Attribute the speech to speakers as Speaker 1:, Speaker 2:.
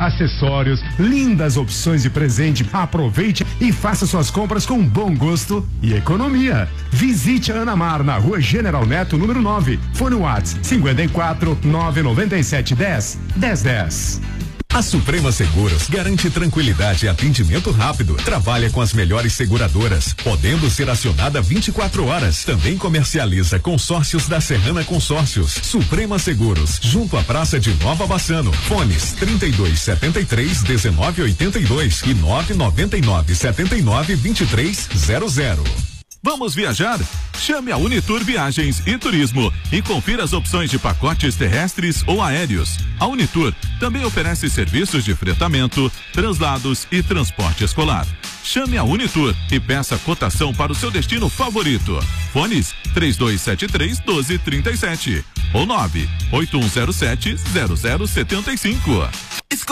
Speaker 1: acessórios, lindas opções de presente. Aproveite e faça suas compras com bom gosto e economia. Visite a Ana Mar na Rua General Neto, número 9. Fone WhatsApp 54 997 10 1010.
Speaker 2: A Suprema Seguros garante tranquilidade e atendimento rápido. Trabalha com as melhores seguradoras, podendo ser acionada 24 horas. Também comercializa consórcios da Serrana Consórcios. Suprema Seguros, junto à Praça de Nova Bassano. Fones 3273-1982 e 999-79-2300.
Speaker 3: Vamos viajar? Chame a Unitur Viagens e Turismo e confira as opções de pacotes terrestres ou aéreos. A Unitur também oferece serviços de fretamento, translados e transporte escolar. Chame a Unitur e peça cotação para o seu destino favorito. Fones 3273-1237 ou 98107-0075.